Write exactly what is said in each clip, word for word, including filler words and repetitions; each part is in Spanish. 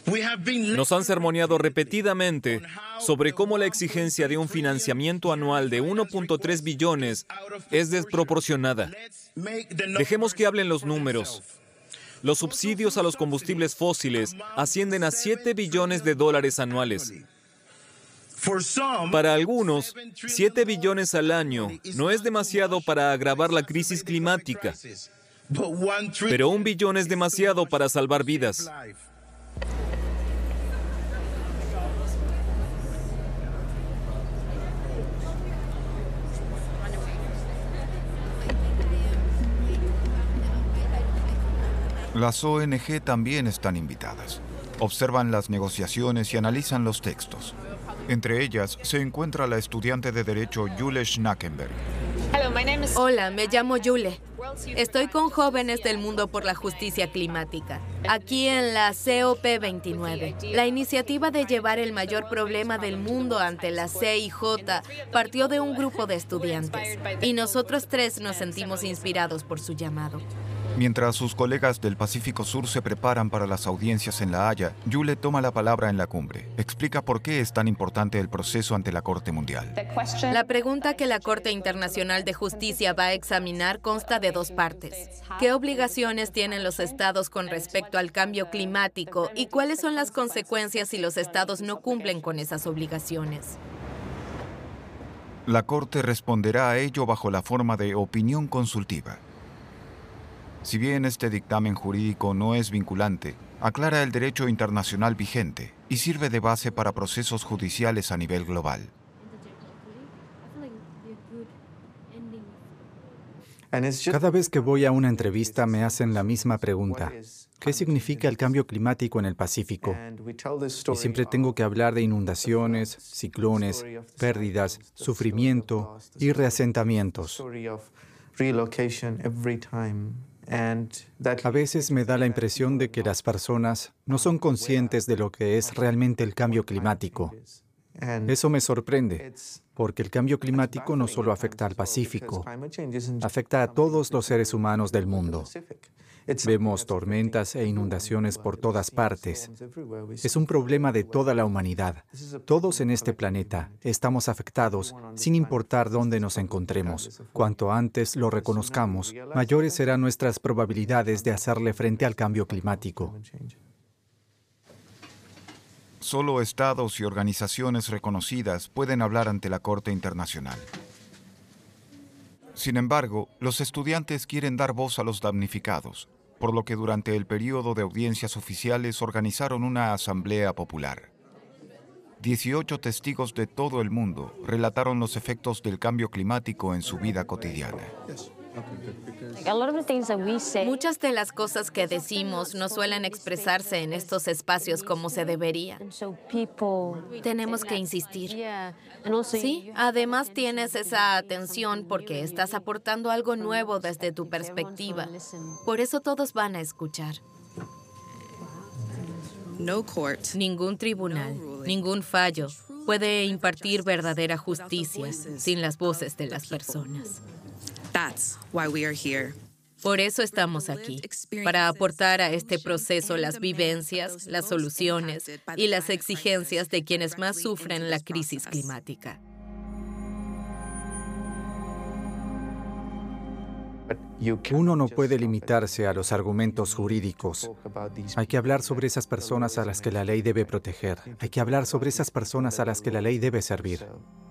Nos han sermoneado repetidamente sobre cómo la exigencia de un financiamiento anual de uno punto tres billones es desproporcionada. Dejemos que hablen los números. Los subsidios a los combustibles fósiles ascienden a siete billones de dólares anuales. Para algunos, siete billones al año no es demasiado para agravar la crisis climática, pero un billón es demasiado para salvar vidas. Las O N G también están invitadas. Observan las negociaciones y analizan los textos. Entre ellas se encuentra la estudiante de Derecho Jule Schnackenberg. Hola, me llamo Jule. Estoy con Jóvenes del Mundo por la Justicia Climática, aquí en la C O P veintinueve. La iniciativa de llevar el mayor problema del mundo ante la C I J partió de un grupo de estudiantes, y nosotros tres nos sentimos inspirados por su llamado. Mientras sus colegas del Pacífico Sur se preparan para las audiencias en La Haya, Jule toma la palabra en la cumbre. Explica por qué es tan importante el proceso ante la Corte Mundial. La pregunta que la Corte Internacional de Justicia va a examinar consta de dos partes. ¿Qué obligaciones tienen los estados con respecto al cambio climático y cuáles son las consecuencias si los estados no cumplen con esas obligaciones? La Corte responderá a ello bajo la forma de opinión consultiva. Si bien este dictamen jurídico no es vinculante, aclara el derecho internacional vigente y sirve de base para procesos judiciales a nivel global. Cada vez que voy a una entrevista me hacen la misma pregunta. ¿Qué significa el cambio climático en el Pacífico? Y siempre tengo que hablar de inundaciones, ciclones, pérdidas, sufrimiento y reasentamientos. A veces me da la impresión de que las personas no son conscientes de lo que es realmente el cambio climático. Eso me sorprende, porque el cambio climático no solo afecta al Pacífico, afecta a todos los seres humanos del mundo. Vemos tormentas e inundaciones por todas partes. Es un problema de toda la humanidad. Todos en este planeta estamos afectados, sin importar dónde nos encontremos. Cuanto antes lo reconozcamos, mayores serán nuestras probabilidades de hacerle frente al cambio climático. Solo estados y organizaciones reconocidas pueden hablar ante la Corte Internacional. Sin embargo, los estudiantes quieren dar voz a los damnificados, por lo que durante el periodo de audiencias oficiales organizaron una asamblea popular. dieciocho testigos de todo el mundo relataron los efectos del cambio climático en su vida cotidiana. Muchas de las cosas que decimos no suelen expresarse en estos espacios como se debería. Tenemos que insistir. Sí, además tienes esa atención porque estás aportando algo nuevo desde tu perspectiva. Por eso todos van a escuchar. Ningún tribunal, ningún fallo puede impartir verdadera justicia sin las voces de las personas. Por eso estamos aquí, para aportar a este proceso las vivencias, las soluciones y las exigencias de quienes más sufren la crisis climática. Uno no puede limitarse a los argumentos jurídicos. Hay que hablar sobre esas personas a las que la ley debe proteger. Hay que hablar sobre esas personas a las que la ley debe servir.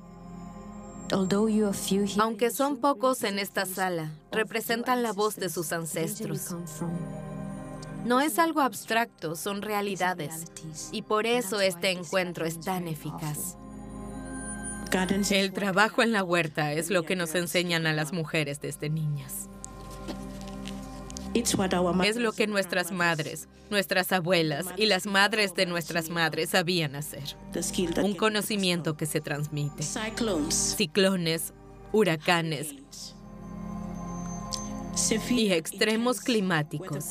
Aunque son pocos en esta sala, representan la voz de sus ancestros. No es algo abstracto, son realidades. Y por eso este encuentro es tan eficaz. El trabajo en la huerta es lo que nos enseñan a las mujeres desde niñas. Es lo que nuestras madres, nuestras abuelas y las madres de nuestras madres sabían hacer. Un conocimiento que se transmite. Ciclones, huracanes y extremos climáticos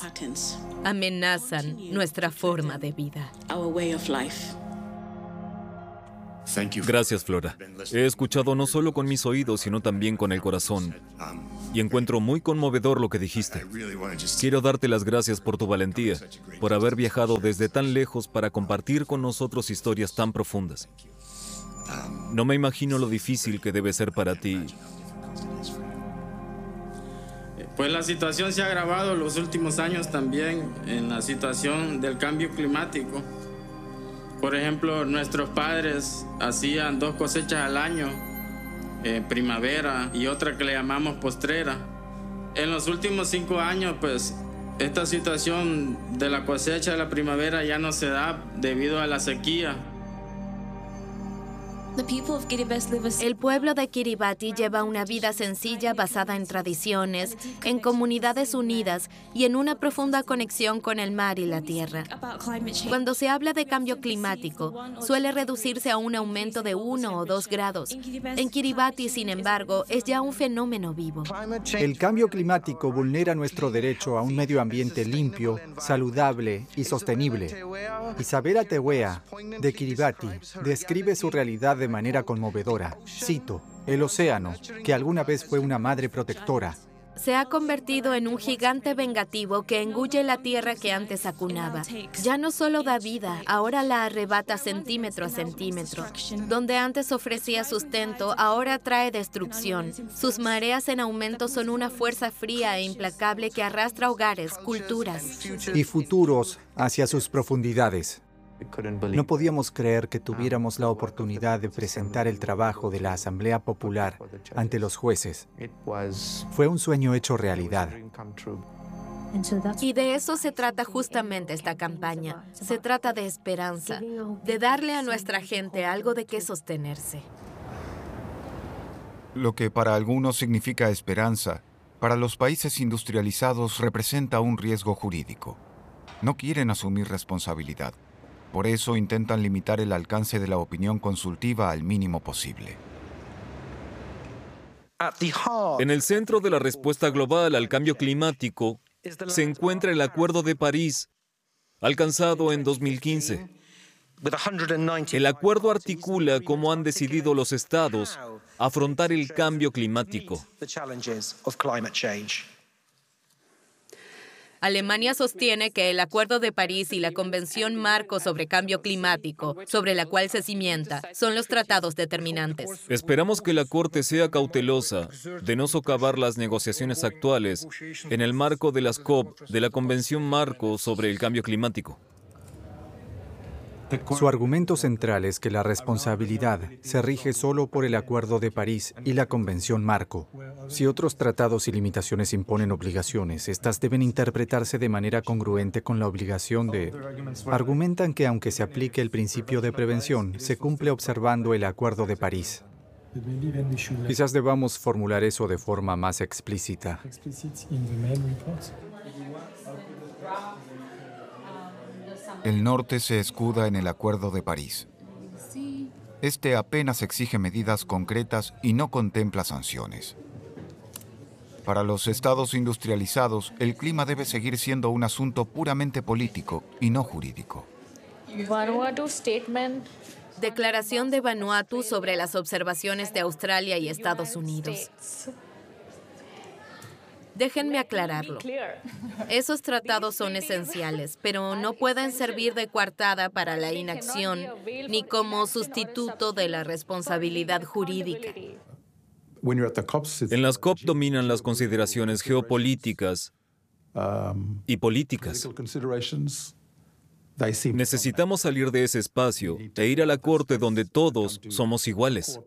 amenazan nuestra forma de vida. Gracias, Flora. He escuchado no solo con mis oídos, sino también con el corazón. Y encuentro muy conmovedor lo que dijiste. Quiero darte las gracias por tu valentía, por haber viajado desde tan lejos para compartir con nosotros historias tan profundas. No me imagino lo difícil que debe ser para ti. Pues la situación se ha agravado los últimos años también en la situación del cambio climático. Por ejemplo, nuestros padres hacían dos cosechas al año, eh, primavera y otra que le llamamos postrera. En los últimos cinco años, pues, esta situación de la cosecha de la primavera ya no se da debido a la sequía. El pueblo de Kiribati lleva una vida sencilla basada en tradiciones, en comunidades unidas y en una profunda conexión con el mar y la tierra. Cuando se habla de cambio climático, suele reducirse a un aumento de uno o dos grados. En Kiribati, sin embargo, es ya un fenómeno vivo. El cambio climático vulnera nuestro derecho a un medio ambiente limpio, saludable y sostenible. Isabela Tewea, de Kiribati, describe su realidad de manera conmovedora. Cito, el océano, que alguna vez fue una madre protectora, se ha convertido en un gigante vengativo que engulle la tierra que antes acunaba. Ya no solo da vida, ahora la arrebata centímetro a centímetro. Donde antes ofrecía sustento, ahora trae destrucción. Sus mareas en aumento son una fuerza fría e implacable que arrastra hogares, culturas y futuros hacia sus profundidades. No podíamos creer que tuviéramos la oportunidad de presentar el trabajo de la Asamblea Popular ante los jueces. Fue un sueño hecho realidad. Y de eso se trata justamente esta campaña. Se trata de esperanza, de darle a nuestra gente algo de qué sostenerse. Lo que para algunos significa esperanza, para los países industrializados representa un riesgo jurídico. No quieren asumir responsabilidad. Por eso intentan limitar el alcance de la opinión consultiva al mínimo posible. En el centro de la respuesta global al cambio climático se encuentra el Acuerdo de París, alcanzado en dos mil quince. El acuerdo articula cómo han decidido los estados afrontar el cambio climático. Alemania sostiene que el Acuerdo de París y la Convención Marco sobre Cambio Climático, sobre la cual se cimienta, son los tratados determinantes. Esperamos que la Corte sea cautelosa de no socavar las negociaciones actuales en el marco de las COP de la Convención Marco sobre el Cambio Climático. Su argumento central es que la responsabilidad se rige solo por el Acuerdo de París y la Convención Marco. Si otros tratados y limitaciones imponen obligaciones, estas deben interpretarse de manera congruente con la obligación de... Argumentan que aunque se aplique el principio de prevención, se cumple observando el Acuerdo de París. Quizás debamos formular eso de forma más explícita. El norte se escuda en el Acuerdo de París. Este apenas exige medidas concretas y no contempla sanciones. Para los estados industrializados, el clima debe seguir siendo un asunto puramente político y no jurídico. Declaración de Vanuatu sobre las observaciones de Australia y Estados Unidos. Déjenme aclararlo. Esos tratados son esenciales, pero no pueden servir de coartada para la inacción ni como sustituto de la responsabilidad jurídica. En las COP dominan las consideraciones geopolíticas y políticas. Necesitamos salir de ese espacio e ir a la corte donde todos somos iguales.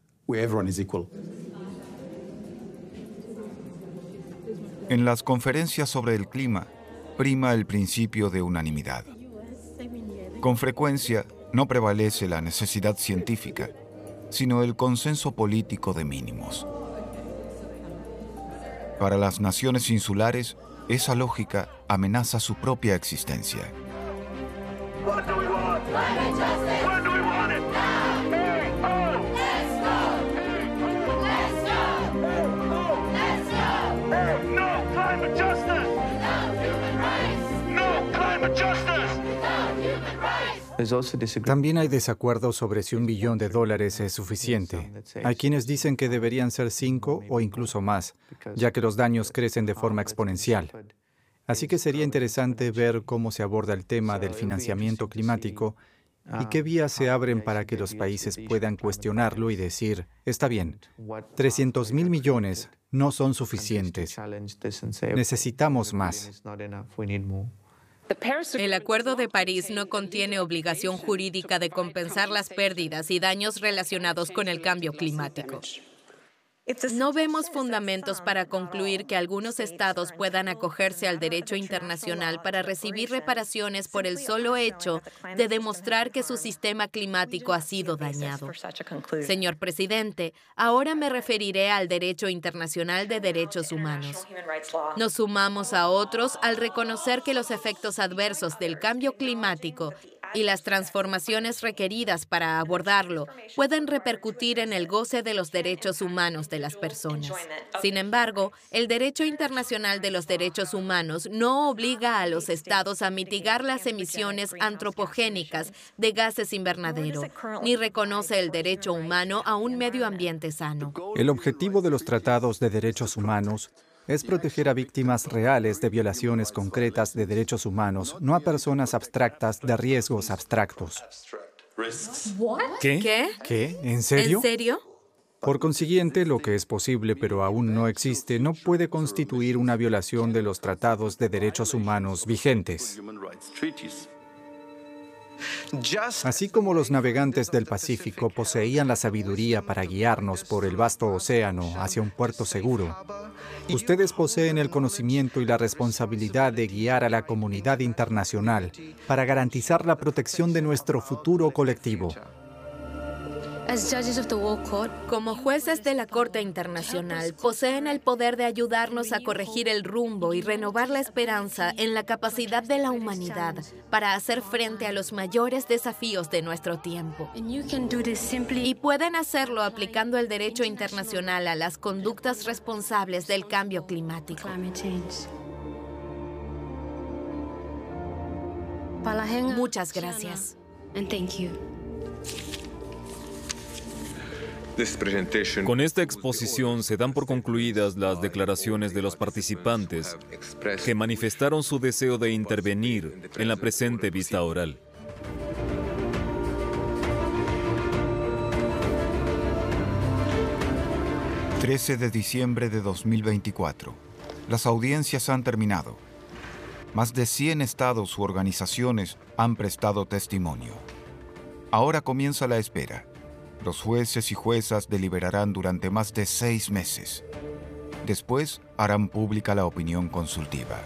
En las conferencias sobre el clima, prima el principio de unanimidad. Con frecuencia, no prevalece la necesidad científica, sino el consenso político de mínimos. Para las naciones insulares, esa lógica amenaza su propia existencia. También hay desacuerdo sobre si un billón de dólares es suficiente. Hay quienes dicen que deberían ser cinco o incluso más, ya que los daños crecen de forma exponencial. Así que sería interesante ver cómo se aborda el tema del financiamiento climático y qué vías se abren para que los países puedan cuestionarlo y decir, está bien, trescientos mil millones no son suficientes. Necesitamos más. El Acuerdo de París no contiene obligación jurídica de compensar las pérdidas y daños relacionados con el cambio climático. No vemos fundamentos para concluir que algunos estados puedan acogerse al derecho internacional para recibir reparaciones por el solo hecho de demostrar que su sistema climático ha sido dañado. Señor presidente, ahora me referiré al derecho internacional de derechos humanos. Nos sumamos a otros al reconocer que los efectos adversos del cambio climático y las transformaciones requeridas para abordarlo pueden repercutir en el goce de los derechos humanos de las personas. Sin embargo, el derecho internacional de los derechos humanos no obliga a los estados a mitigar las emisiones antropogénicas de gases invernadero, ni reconoce el derecho humano a un medio ambiente sano. El objetivo de los tratados de derechos humanos es proteger a víctimas reales de violaciones concretas de derechos humanos, no a personas abstractas de riesgos abstractos. ¿Qué? ¿Qué? ¿Qué? ¿En serio? ¿En serio? Por consiguiente, lo que es posible pero aún no existe no puede constituir una violación de los tratados de derechos humanos vigentes. Así como los navegantes del Pacífico poseían la sabiduría para guiarnos por el vasto océano hacia un puerto seguro, ustedes poseen el conocimiento y la responsabilidad de guiar a la comunidad internacional para garantizar la protección de nuestro futuro colectivo. Como jueces de la Corte Internacional, poseen el poder de ayudarnos a corregir el rumbo y renovar la esperanza en la capacidad de la humanidad para hacer frente a los mayores desafíos de nuestro tiempo. Y pueden hacerlo aplicando el derecho internacional a las conductas responsables del cambio climático. Muchas gracias. Con esta exposición se dan por concluidas las declaraciones de los participantes que manifestaron su deseo de intervenir en la presente vista oral. trece de diciembre de dos mil veinticuatro. Las audiencias han terminado. Más de cien estados u organizaciones han prestado testimonio. Ahora comienza la espera. Los jueces y juezas deliberarán durante más de seis meses. Después harán pública la opinión consultiva.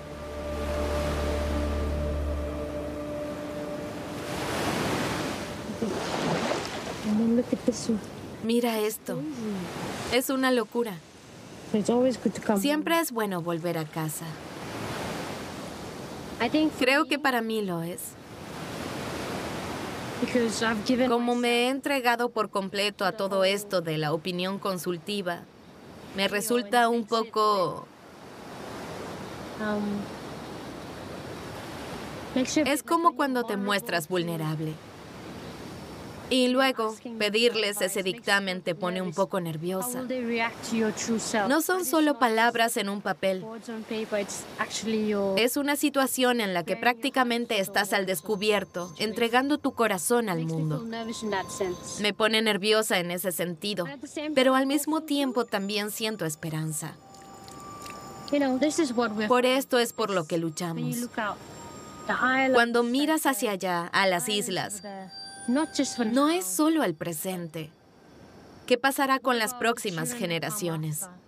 Mira esto. Es una locura. Siempre es bueno volver a casa. Creo que para mí lo es. Como me he entregado por completo a todo esto de la opinión consultiva, me resulta un poco... Es como cuando te muestras vulnerable. Y luego, pedirles ese dictamen te pone un poco nerviosa. No son solo palabras en un papel. Es una situación en la que prácticamente estás al descubierto, entregando tu corazón al mundo. Me pone nerviosa en ese sentido, pero al mismo tiempo también siento esperanza. Por esto es por lo que luchamos. Cuando miras hacia allá, a las islas, no es solo el presente. ¿Qué pasará con las próximas generaciones?